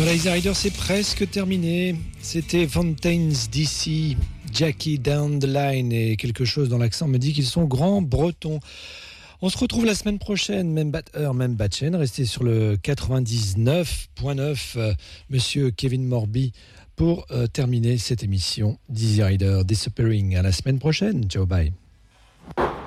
Voilà, Easy Rider, c'est presque terminé. C'était Fountains DC, Jackie Down the Line, et quelque chose dans l'accent me dit qu'ils sont grands bretons. On se retrouve la semaine prochaine, même heure, même chaîne. Restez sur le 99.9, monsieur Kevin Morby, pour terminer cette émission d'Easy Rider Disappearing. À la semaine prochaine. Ciao, bye.